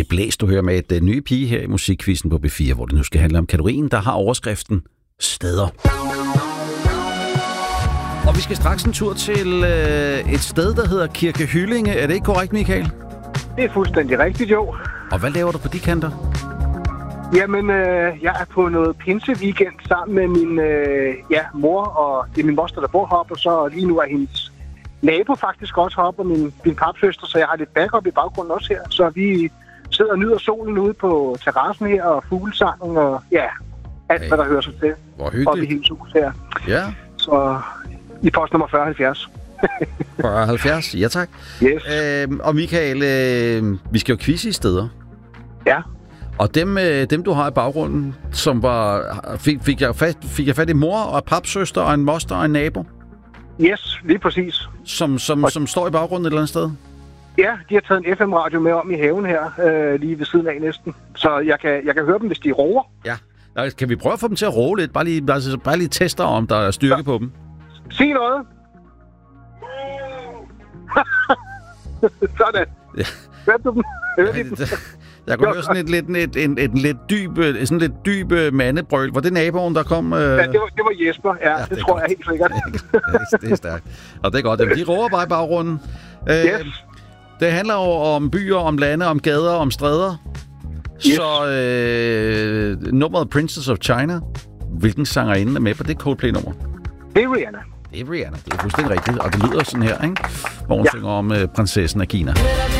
Det blæs, du hører med et nye pige her i Musikquizzen på B4, hvor det nu skal handle om kategorien, der har overskriften Steder. Og vi skal straks en tur til et sted, der hedder Kirke Hyllinge. Er det ikke korrekt, Michael? Det er fuldstændig rigtigt, jo. Og hvad laver du på de kanter? Jamen, jeg er på noget pinseweekend sammen med min mor, og det er min moster, der bor heroppe, og så lige nu er hendes nabo faktisk også heroppe, og min papsøster, så jeg har lidt backup i baggrunden også her. Så vi sidder og nyder solen ude på terrassen her, og fuglesangen, og alt, hvad der hører sig til. Hvor hyggeligt. Oppe i hendes hus her. Ja. Så i post nummer 4070. 4070, ja tak. Yes. Og Michael, vi skal jo quizze i steder. Ja. Og dem du har i baggrunden, som var... Fik jeg fat i mor og papsøster og en moster og en nabo? Yes, lige præcis. Som står i baggrunden et eller andet sted? Ja, de har taget en FM-radio med om i haven her, lige ved siden af næsten. Så jeg kan høre dem, hvis de roer. Ja. Kan vi prøve at få dem til at roe lidt? Bare lige tester, om der er styrke på dem. Sig noget. Sådan. Ja. Hørte du dem? Jeg kunne høre sådan et lidt dyb mandebrøl. Var det naboen, der kom? Ja, det var Jesper. Ja, det tror jeg helt sikkert. Det er stærkt. Og det er godt. De roer bare i baggrunden. Yes. Det handler jo om byer, om lande, om gader, om stræder. Yes. Så nummeret Princess of China. Hvilken sangerinde er med på det Coldplay-nummer? Det er Rihanna. Det er Rihanna. Det er fuldstændig rigtigt. Og det lyder sådan her, ikke? Hvor hun synger om prinsessen af Kina.